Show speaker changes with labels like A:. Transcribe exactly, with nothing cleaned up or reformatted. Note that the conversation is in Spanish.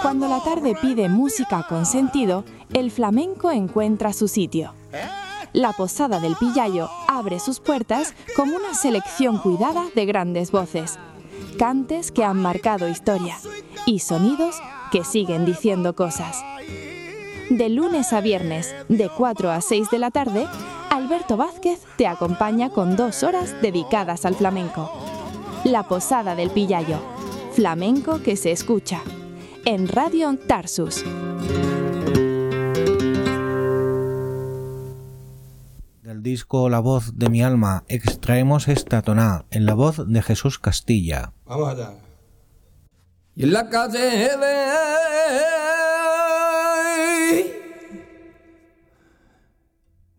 A: Cuando la tarde pide música con sentido, el flamenco encuentra su sitio. La Posada del Pillayo abre sus puertas con una selección cuidada de grandes voces, cantes que han marcado historia y sonidos que siguen diciendo cosas. De lunes a viernes, de cuatro a seis de la tarde, Alberto Vázquez te acompaña con dos horas dedicadas al flamenco. La Posada del Pillayo, flamenco que se escucha, en Radio Tarsus.
B: Del disco La voz de mi alma extraemos esta toná en la voz de Jesús Castilla.
C: Vamos allá. Y en la calle de